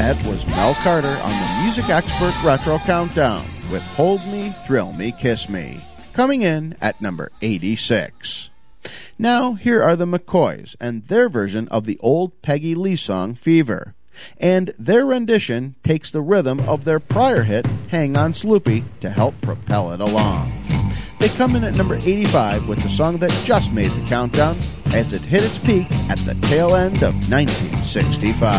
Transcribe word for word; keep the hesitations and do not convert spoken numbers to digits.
That was Mel Carter on the Music Expert Retro Countdown with Hold Me, Thrill Me, Kiss Me, coming in at number eighty-six. Now, here are the McCoys and their version of the old Peggy Lee song, Fever. And their rendition takes the rhythm of their prior hit, Hang On Sloopy, to help propel it along. They come in at number eighty-five with the song that just made the countdown as it hit its peak at the tail end of nineteen sixty-five.